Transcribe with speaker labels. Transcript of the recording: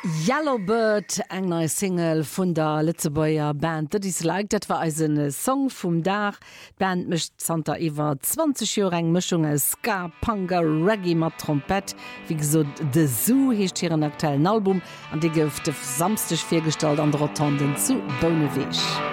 Speaker 1: Yellowbird eng neue Single vun der Litzebauer Band. Dat is like, dat war als een Song vum Dach. Band mischt Santa iwwer 20 Jo eng Mischung Ska, Panga, Reggae mat Trompet, wie so de Zoo hecht hier een aktuellen Album an de gouft samstech firstalt an der Rotonden zu Bonneweich.